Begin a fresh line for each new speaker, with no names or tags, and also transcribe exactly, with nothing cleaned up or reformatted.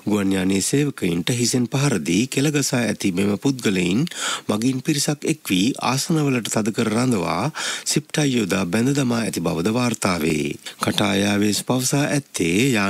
ගුවන් යානයේ සේවකයින්ට හිසෙන් පහර දී කෙළගසා ඇති මෙම පුද්ගලයින් මගින් පිරිසක් එක් වී ආසනවලට තද කර රඳවා සිප්ටයි යොදා බැඳ දමා ඇති බවද වාර්තා වේ. කටායාවේ පවසා ඇත්තේ